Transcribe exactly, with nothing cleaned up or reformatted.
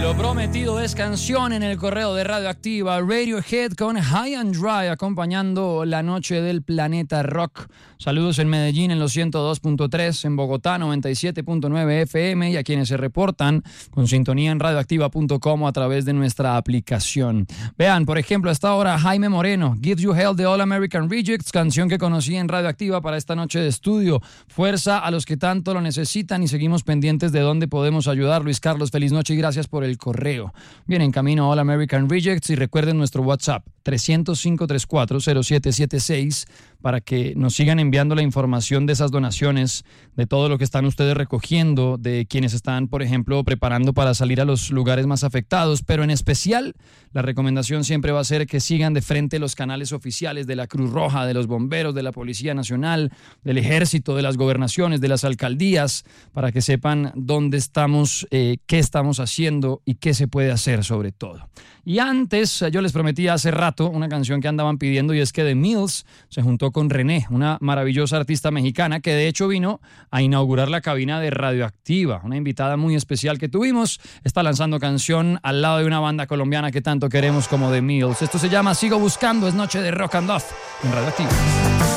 Lo prometido es canción en el correo de Radioactiva. Radiohead con High and Dry acompañando la noche del planeta rock. Saludos en Medellín en los ciento dos punto tres, en Bogotá noventa y siete punto nueve F M y a quienes se reportan con sintonía en radioactiva punto com o a través de nuestra aplicación. Vean, por ejemplo, hasta ahora Jaime Moreno, Gives You Hell de All American Rejects, canción que conocí en Radioactiva para esta noche de estudio. Fuerza a los que tanto lo necesitan y seguimos pendientes de dónde podemos ayudar. Luis Carlos, feliz noche y gracias por el correo. Bien, en camino a All American Rejects y recuerden nuestro WhatsApp tres cero cinco tres cuatro cero siete siete seis para que nos sigan enviando la información de esas donaciones, de todo lo que están ustedes recogiendo, de quienes están, por ejemplo, preparando para salir a los lugares más afectados, pero en especial la recomendación siempre va a ser que sigan de frente los canales oficiales de la Cruz Roja, de los bomberos, de la Policía Nacional, del Ejército, de las gobernaciones, de las alcaldías, para que sepan dónde estamos, eh, qué estamos haciendo y qué se puede hacer sobre todo. Y antes, yo les prometí hace rato una canción que andaban pidiendo y es que The Mills se juntó con René, una maravillosa artista mexicana que de hecho vino a inaugurar la cabina de Radioactiva, una invitada muy especial que tuvimos. Está lanzando canción al lado de una banda colombiana que tanto queremos como The Mills. Esto se llama Sigo Buscando, es noche de Rock and Love en Radioactiva.